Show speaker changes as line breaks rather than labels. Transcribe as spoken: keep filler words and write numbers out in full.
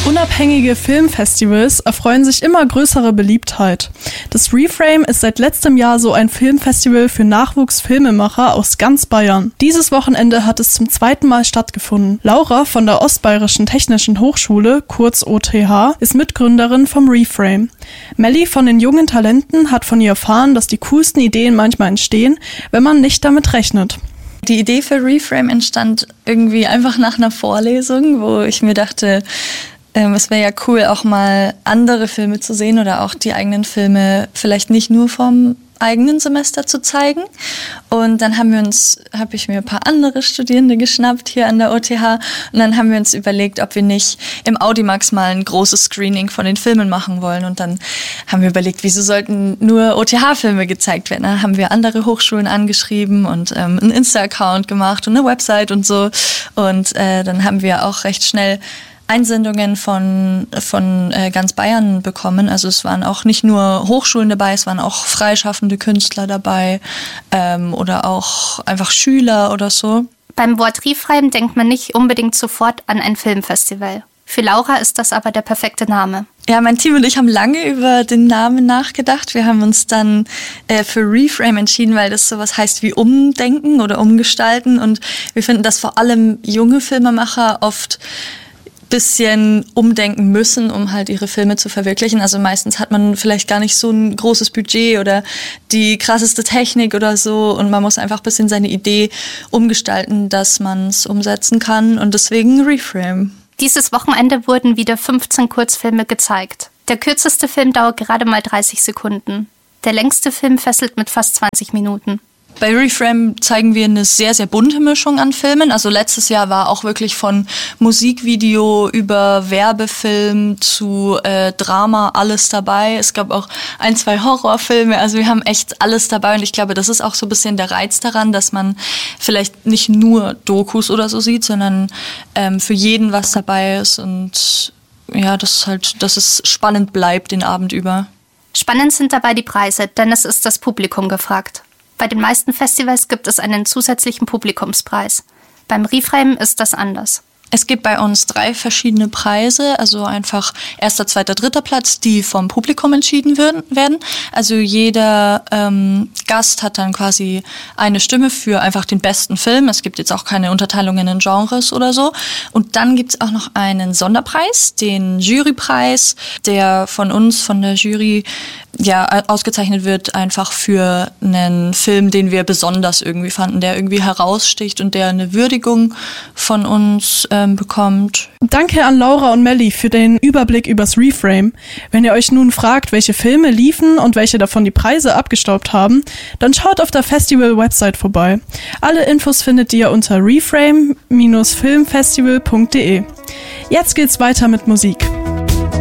Unabhängige Filmfestivals erfreuen sich immer größere Beliebtheit. Das Reframe ist seit letztem Jahr so ein Filmfestival für Nachwuchsfilmemacher aus ganz Bayern. Dieses Wochenende hat es zum zweiten Mal stattgefunden. Laura von der Ostbayerischen Technischen Hochschule, kurz O T H, ist Mitgründerin vom Reframe. Melli von den jungen Talenten hat von ihr erfahren, dass die coolsten Ideen manchmal entstehen, wenn man nicht damit rechnet.
Die Idee für Reframe entstand irgendwie einfach nach einer Vorlesung, wo ich mir dachte, ähm, es wäre ja cool, auch mal andere Filme zu sehen oder auch die eigenen Filme vielleicht nicht nur vom eigenen Semester zu zeigen. Und dann haben wir uns, habe ich mir ein paar andere Studierende geschnappt hier an der O T H und dann haben wir uns überlegt, ob wir nicht im Audimax mal ein großes Screening von den Filmen machen wollen. Und dann haben wir überlegt, wieso sollten nur O T H-Filme gezeigt werden. Dann haben wir andere Hochschulen angeschrieben und ähm, einen Insta-Account gemacht und eine Website und so. Und äh, dann haben wir auch recht schnell Einsendungen von, von äh, ganz Bayern bekommen. Also es waren auch nicht nur Hochschulen dabei, es waren auch freischaffende Künstler dabei ähm, oder auch einfach Schüler oder so.
Beim Wort Reframe denkt man nicht unbedingt sofort an ein Filmfestival. Für Laura ist das aber der perfekte Name.
Ja, mein Team und ich haben lange über den Namen nachgedacht. Wir haben uns dann äh, für Reframe entschieden, weil das sowas heißt wie umdenken oder umgestalten. Und wir finden, dass vor allem junge Filmemacher oft bisschen umdenken müssen, um halt ihre Filme zu verwirklichen. Also meistens hat man vielleicht gar nicht so ein großes Budget oder die krasseste Technik oder so und man muss einfach ein bisschen seine Idee umgestalten, dass man es umsetzen kann und deswegen Reframe.
Dieses Wochenende wurden wieder fünfzehn Kurzfilme gezeigt. Der kürzeste Film dauert gerade mal dreißig Sekunden. Der längste Film fesselt mit fast zwanzig Minuten.
Bei Reframe zeigen wir eine sehr, sehr bunte Mischung an Filmen. Also letztes Jahr war auch wirklich von Musikvideo über Werbefilm zu äh, Drama alles dabei. Es gab auch ein, zwei Horrorfilme. Also wir haben echt alles dabei. Und ich glaube, das ist auch so ein bisschen der Reiz daran, dass man vielleicht nicht nur Dokus oder so sieht, sondern ähm, für jeden was dabei ist. Und ja, das halt, dass es spannend bleibt den Abend über.
Spannend sind dabei die Preise, denn es ist das Publikum gefragt. Bei den meisten Festivals gibt es einen zusätzlichen Publikumspreis. Beim Reframe ist das anders.
Es gibt bei uns drei verschiedene Preise, also einfach erster, zweiter, dritter Platz, die vom Publikum entschieden werden. Also jeder ähm, Gast hat dann quasi eine Stimme für einfach den besten Film. Es gibt jetzt auch keine Unterteilungen in Genres oder so. Und dann gibt es auch noch einen Sonderpreis, den Jurypreis, der von uns, von der Jury, ja, ausgezeichnet wird einfach für einen Film, den wir besonders irgendwie fanden, der irgendwie heraussticht und der eine Würdigung von uns ähm, bekommt.
Danke an Laura und Melli für den Überblick übers Reframe. Wenn ihr euch nun fragt, welche Filme liefen und welche davon die Preise abgestaubt haben, dann schaut auf der Festival-Website vorbei. Alle Infos findet ihr unter reframe Bindestrich filmfestival Punkt de. Jetzt geht's weiter mit Musik.